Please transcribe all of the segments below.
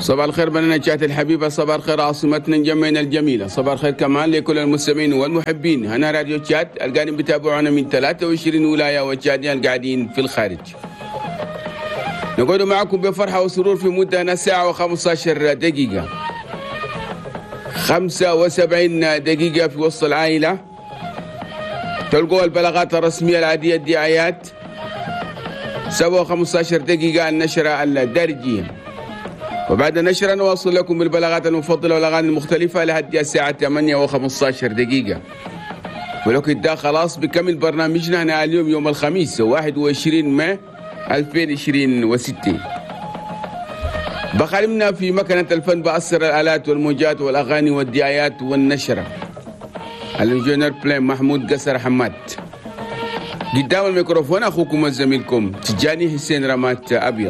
صباح الخير بننا جات الحبيبة، صباح الخير عاصمتنا جمعنا الجميلة، صباح الخير كمان لكل المستمعين والمحبين. هنا راديو تشاد القاعدين بتابعونا من 23 ولاية وتشادين القاعدين في الخارج. نقعد معكم بفرحة وسرور في مدة ساعة و15 دقيقة، 75 دقيقة في وسط العائلة. تلقوا البلاغات الرسمية العادية، الدعايات 15 دقيقة النشرة الدارجية، وبعد النشرة نواصل لكم بالبلاغات المفضلة والأغاني المختلفة لحد الساعة 8 و15 دقيقة. ولكن ده خلاص بكمل برنامجنا هنا اليوم يوم الخميس 21 مايو 2026. بخلمنا في مكنة الفن بأثر الآلات والموجات والأغاني والدعايات والنشرة. الانجينير بلين محمود قصر حماد. قدام الميكروفون أخوكم وزميلكم تجاني حسين رمات أبيض.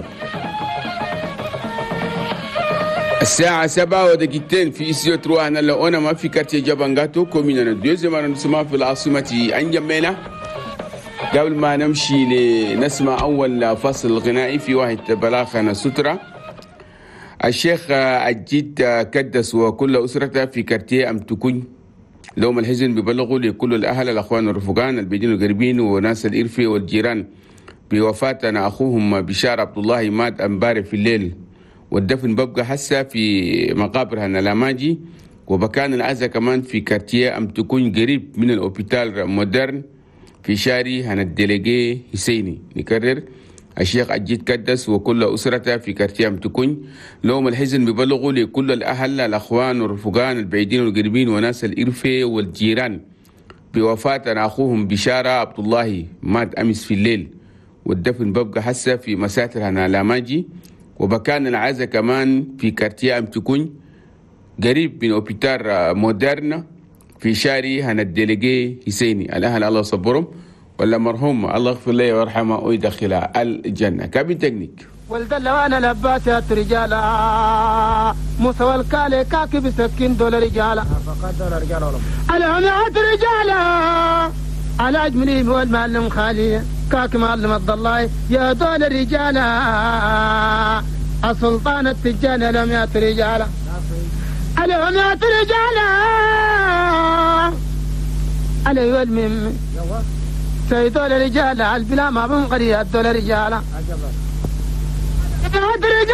الساعة 7:02 في استديو تروحنا لأونما في كارتيه جابانغاتو كومينا دوزيما نسمع في العاصمة أنجمينا. قبل ما نمشي لنسمع أول فصل غنائي في واحد بلاغنا سترة. الشيخ عجيت كدس وكل أسرته في كارتيه أمتكون لهم الحزن بيبلغوا لكل الأهل الأخوان والرفقان البيجين القريبين وناس الإرفي والجيران بوفاة أخوهم بشار عبد الله مات امبارح في الليل، والدفن ببقى حسا في مقابر هنلاماجي، وبكان العزا كمان في كارتيه أمتكون قريب من الأوبيتال مودرن في شاري هندلقي حسيني. نكرر، الشيخ عجيت كدس وكل أسرته في كارتيه أمتكون لهم الحزن بيبلغوا لكل الأهل الأخوان والرفقان البعيدين والقريبين وناس الإرفة والجيران بوفاة أخوهم بشارة عبد الله مات أمس في الليل، والدفن ببقى حسا في مساتر هنلاماجي، وبكان العزا كمان في كارتيه أمتكون قريب من أوبيتال مودرن في شاري هندلقي حسيني. الأهل الله صبرهم، ولا مرحوم الله يغفر له ويرحمه ويدخلها الجنة. كابين تكنيك ولد اللوانا لباسات رجالا موسى الكالي كاكي بسكين دول رجالا الهمات رجالا على أجملي والمعلم خالي كاكي معلم الضلاي يا دول رجالا السلطان التجان الهمات رجالا الهمات رجالا علي والمم سيدول رجالا البلا ما بنقري الدول رجالا